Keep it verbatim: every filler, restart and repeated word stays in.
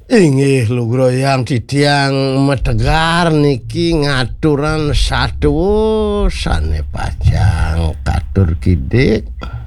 Inggih lugroyang titiang metegar niki ngaturan sadewo sane pajang katur kidik